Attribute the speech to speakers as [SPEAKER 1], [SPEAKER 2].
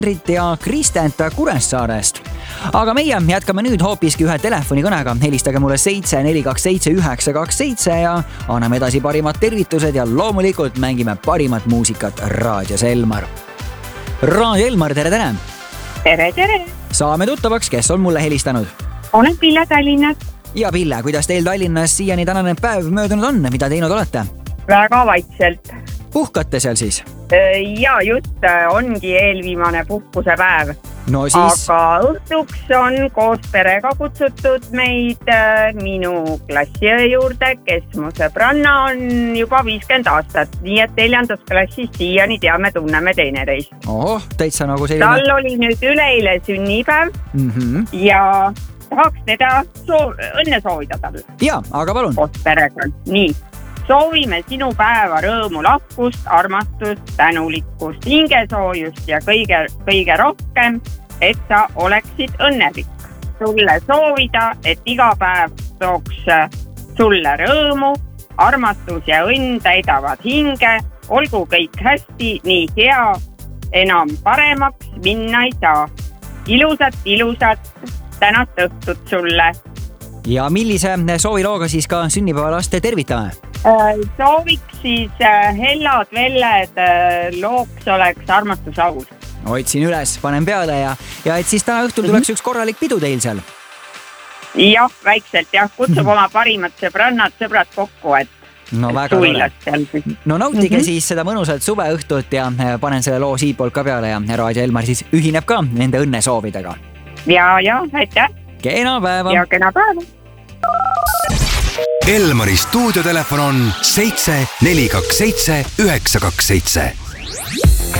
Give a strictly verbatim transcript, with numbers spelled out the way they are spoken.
[SPEAKER 1] ja Kristent Kuressaarest. Aga meie jätkame nüüd hoopiski ühe telefonikõnega. Helistage mulle seitse neli kaks seitse üheksa kaks seitse ja anname edasi parimad tervitused ja loomulikult mängime parimat muusikat raadios Elmar. Raadio Elmar, tere, tere!
[SPEAKER 2] Tere, tere!
[SPEAKER 1] Saame tuttavaks, kes on mulle helistanud?
[SPEAKER 2] Olen Pille Tallinnas.
[SPEAKER 1] Ja Pille, kuidas teil Tallinnas siiani tänane päev möödunud on? Mida teinud olete?
[SPEAKER 2] Väga vaikselt.
[SPEAKER 1] Puhkate seal siis?
[SPEAKER 2] Ja just ongi eelviimane puhkusepäev.
[SPEAKER 1] No siis...
[SPEAKER 2] Aga õhtuks on koos perega kutsutud meid minu klassiõe juurde, kes mu sõbranna on juba viiskümmend aastat. Nii et neljandas klassis siiani teame, tunneme teineteist.
[SPEAKER 1] Oho, täitsa nagu selline...
[SPEAKER 2] Tal oli nüüd üleeile sünnipäev
[SPEAKER 1] mm-hmm.
[SPEAKER 2] ja tahaks teda soov... õnne soovida talle.
[SPEAKER 1] Ja, aga palun.
[SPEAKER 2] Koos perega. Nii. Soovime sinu päeva rõõmu, lahkust, armastust, tänulikkust, hingesoojust ja kõige, kõige rohkem, et sa oleksid õnnelik. Sulle soovida, et iga päev tooks sulle rõõmu, armastus ja õnn täidavad hinge, olgu kõik hästi, nii hea, enam paremaks minna ei saa. Ilusat, ilusat tänast õhtut sulle.
[SPEAKER 1] Ja millise soovilooga siis ka sünnipäevalaste tervitame?
[SPEAKER 2] Sooviks siis hellad velled looks oleks armastusaus.
[SPEAKER 1] Otsin üles, panen peale ja, ja et siis täna õhtul tuleks mm-hmm. üks korralik pidu teil seal.
[SPEAKER 2] Jah, väikselt jah, kutsub oma parimad sõbrannad, sõbrad kokku, et
[SPEAKER 1] no väga tore. No nautige mm-hmm. siis seda mõnusalt suveõhtut ja panen selle loo siitpoolt ka peale ja Raadio Elmar siis ühineb ka nende õnnesoovidega.
[SPEAKER 2] Ja, ja, aitäh.
[SPEAKER 1] Kena päeva.
[SPEAKER 2] Ja kena päeva.
[SPEAKER 3] Elmari stuudiotelefon on seitse neli kaks seitse üheksa kaks seitse.